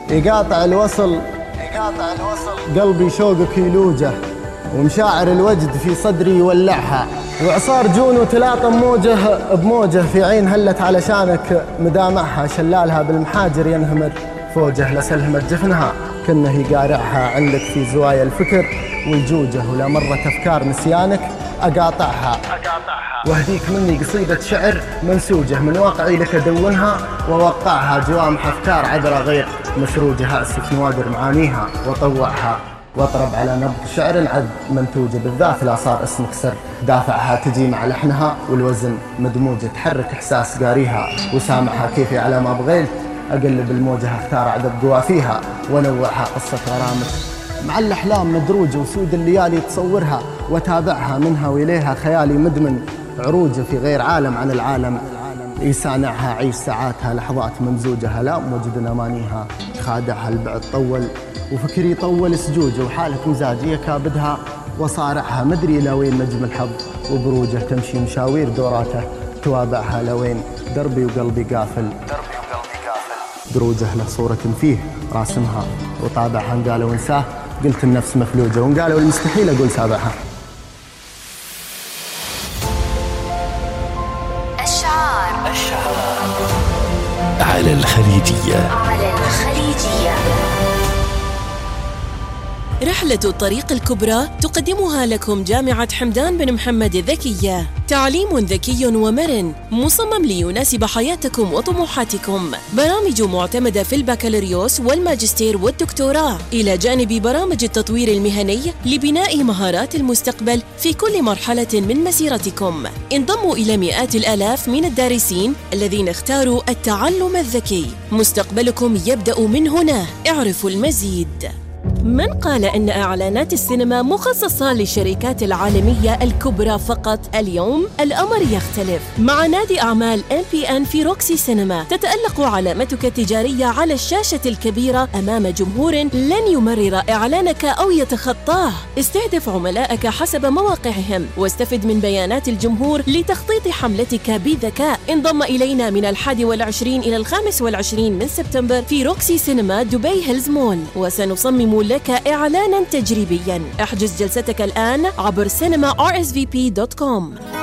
يقاطع الوصل قلبي شوقك يلوجه، ومشاعر الوجد في صدري يولعها، وعصار جون وتلاطم موجه بموجه، في عين هلت علشانك مدامعها، شلالها بالمحاجر ينهمر فوجه، لسلهمت جفنها كنه يقارعها، عندك في زوايا الفكر والجوجه، ولا مرة أفكار نسيانك أقاطعها، واهديك مني قصيدة شعر منسوجة، من واقعي لك أدونها ووقعها، جوامح أفكار عذرة غير مسروجة، أأسف نوادر معانيها وطوعها، واطرب على نبض شعر عذب منتوجة، بالذات لا صار اسمك سر دافعها، تجي مع لحنها والوزن مدموجة، تحرك إحساس قاريها وسامعها، كيفي على ما بغيت أقلب الموجة، اختار عذب قوافيها ونوعها، قصة غرامك مع الأحلام مدروجة، وسود الليالي تصورها وتابعها، منها وإليها خيالي مدمن عروجة، في غير عالم عن العالم يصانعها، عيش ساعاتها لحظات ممزوجة، لا موجد أمانيها خادعها، البعد طول وفكري طول سجوجه، وحالة مزاجية كابدها وصارعها، مدري إلى وين نجم الحظ وبروجه، تمشي مشاوير دوراته توابعها، لوين دربي وقلبي قافل دروجه، له صورة فيه راسمها وطابعها، ان قالوا انساه قلت النفس مفلوجة، وان قالوا المستحيل أقول سابعها. الشعار على الخليجية. رحلة الطريق الكبرى تقدمها لكم جامعة حمدان بن محمد الذكية، تعليم ذكي ومرن مصمم ليناسب حياتكم وطموحاتكم، برامج معتمدة في البكالوريوس والماجستير والدكتوراه، إلى جانب برامج التطوير المهني لبناء مهارات المستقبل في كل مرحلة من مسيرتكم. انضموا إلى مئات الآلاف من الدارسين الذين اختاروا التعلم الذكي، مستقبلكم يبدأ من هنا، اعرفوا المزيد. من قال إن إعلانات السينما مخصصة للشركات العالمية الكبرى فقط؟ اليوم الأمر يختلف. مع نادي أعمال MPN في روكسي سينما تتألق علامتك التجارية على الشاشة الكبيرة أمام جمهور لن يمرر إعلانك أو يتخطاه. استهدف عملائك حسب مواقعهم واستفد من بيانات الجمهور لتخطيط حملتك بذكاء. انضم إلينا من 21 إلى 25 من سبتمبر في روكسي سينما دبي هيلز مول، وسنصمم لك إعلانا تجريبيا. احجز جلستك الآن عبر cinema rsvp.com.